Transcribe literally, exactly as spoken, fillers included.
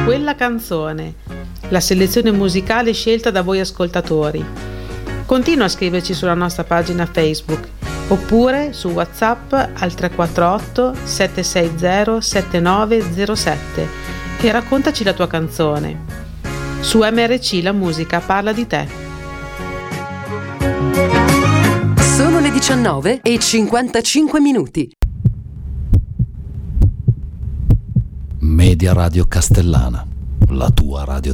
quella canzone, la selezione musicale scelta da voi ascoltatori. Continua a scriverci sulla nostra pagina Facebook oppure su WhatsApp al tre quattro otto sette sei zero sette nove zero sette e raccontaci la tua canzone. Su M R C la musica parla di te. Sono le diciannove e cinquantacinque minuti. Media Radio Castellana, la tua radio